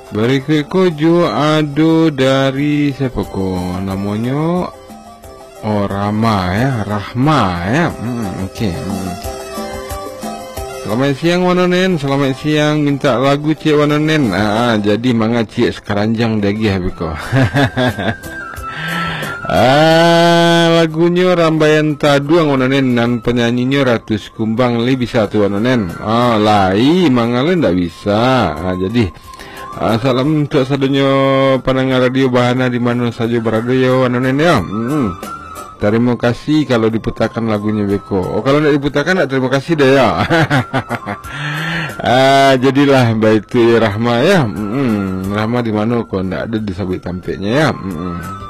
Berikut jo ado dari siapa ko namanya? Oh, Rahma ya. Oke. Selamat siang Wanonen, selamat siang, minta lagu Cik Wanonen. Jadi manga Cik sekeranjang dagi habiko. Lagunya Rambayan Taduang Wanonen dan penyanyinya Ratu Kumbang li bisa tuh Wanonen. Lai mangale ndak bisa. Jadi salam untuk sadunya pendengar radio Bahana di mana saja berada ya Wanonen ya. Terima kasih kalau diputarkan lagunya Beko. Kalau tidak diputarkan, tidak terima kasih deh ya. Jadilah baik itu Rahma ya. Rahma di mana kok tidak ada disabit tampaknya ya.